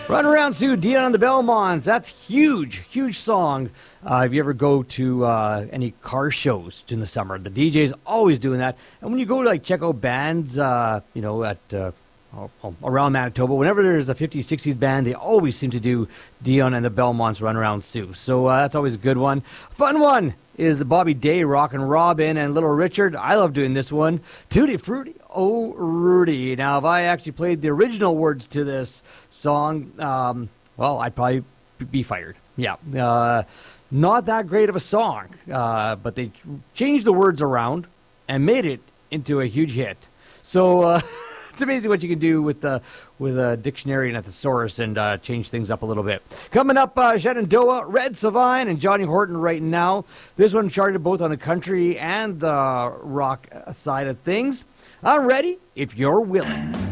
Run Around Sue, Dion and the Belmonts. That's huge song. If you ever go to any car shows in the summer, the DJ's always doing that. And when you go to check out bands, at around Manitoba, whenever there's a 50s, 60s band, they always seem to do Dion and the Belmonts' Run Around Sue. So that's always a good one. Fun one is Bobby Day, Rockin' Robin, and Little Richard. I love doing this one. Tutti Frutti, Oh Rudy. Now, if I actually played the original words to this song, I'd probably be fired. Yeah. Not that great of a song, but they changed the words around and made it into a huge hit. So it's amazing what you can do with a dictionary and a thesaurus and change things up a little bit. Coming up, Shenandoah, Red Savine, and Johnny Horton right now. This one charted both on the country and the rock side of things. I'm ready if you're willing.